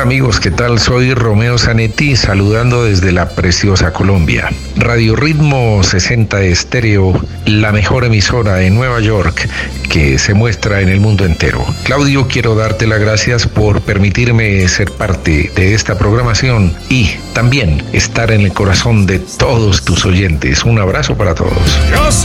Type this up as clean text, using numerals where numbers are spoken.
amigos, ¿qué tal? Soy Romeo Zanetti, saludando desde la preciosa Colombia. Radio Ritmo 60 Estéreo, la mejor emisora en Nueva York que se muestra en el mundo entero. Claudio, quiero darte las gracias por permitirme ser parte de esta programación y también estar en el corazón de todos tus oyentes. Un abrazo para todos.